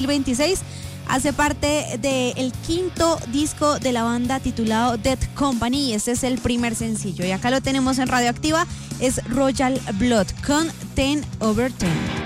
2026. Hace parte del quinto disco de la banda titulado Dead Company y este es el primer sencillo. Y acá lo tenemos en Radioactiva, es Royal Blood con 10/10.